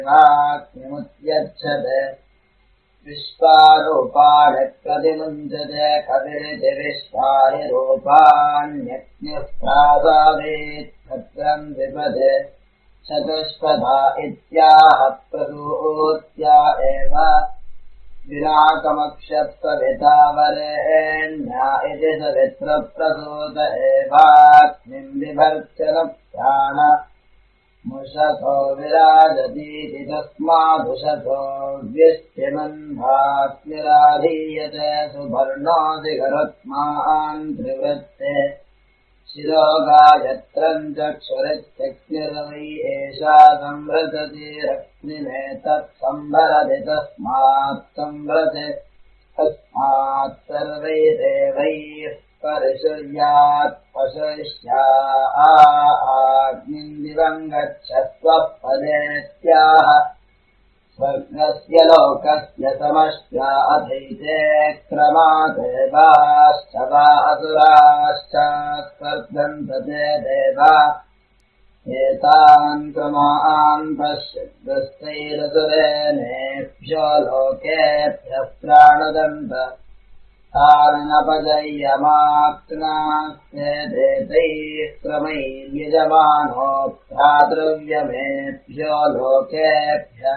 वाक्यमुद्यच्छते विश्वारूपाणि प्रतिमुञ्चते कविरिति विश्वानि रूपाण्यग्निः प्रासादेत् भद्रम् विपदे चतुष्पदा इत्याह प्रसूत्या एव विनाकमक्षत्सविता वरेण्या इति सवित्रप्रसूत एवाग्निम् बिभर्त्य न प्राण मुषतो विराजतीति तस्मादुषतो व्यष्टिमन्धाग्निराधीयते सुपर्णोऽसि गरुत्मान् त्रिवृत्ते शिरो गायत्रम् चक्षुरित्यग्निर्वै एषा संवृततिरग्निमेतत्संभरति तस्मात् संवृते तस्मात् सर्वैरेवैः परिशुर्यात् पशुष्या आग्निम् दिवम् गच्छस्वः पदेत्याह स्वर्गस्य लोकस्य समष्ट्या अधैते क्रमादेवाश्च वा असुराश्च स्पर्धन्ते देवा एतान् क्रमान् पश्यद्दस्तैरसुरेणेभ्यो लोकेभ्यः प्राणदन्त तानपजय्यमाक्नास्ते देतैः क्रमैर्यजमानो भ्रातृव्यमेभ्यो लोकेभ्यः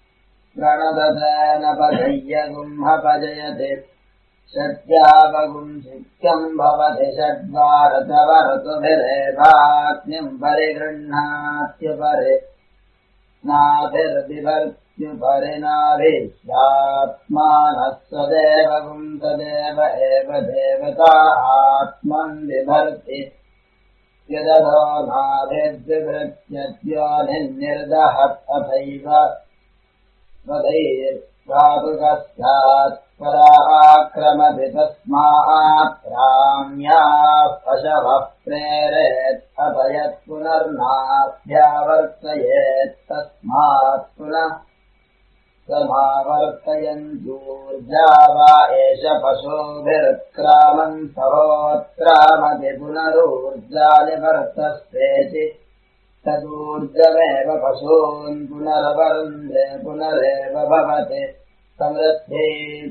प्रणदतनपजय्यगुम्हपजयति षड्यावगुंसिक्यम् भवति षड्वारतवरतुभिरेवाग्निम् परिगृह्णात्युपरि नाभिर्बिभर्त्युपरिनाभिस्यात्मानः सदेव गुंसदेव एव देवता आत्मन् बिभर्ति यदधो नाभिर्बिभृत्यद्योनिर्दहत् अथैव वदैर्वातुकस्यात् पराक्रमति तस्मात् राम्याः पशवः प्रेरेत् अपयत् पुनर्नाभ्यावर्तयेत् तस्मात् पुनः समावर्तयन्त्यूर्जा वा एष पशुभिर्क्रामन् सहोत्क्रामति पुनरूर्जा निवर्तस्तेति तदूर्जमेव पशून् पुनरवरुन्धे पुनरेव भवति समृद्धि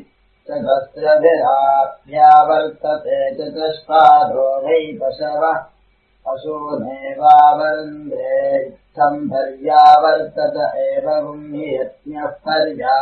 चतस्रभिराभ्यावर्तते चतुष्पादो वै पशवः पशूनेवावरुन्धे इत्थम् पर्यावर्तत एव गुम्हि यज्ञः पर्या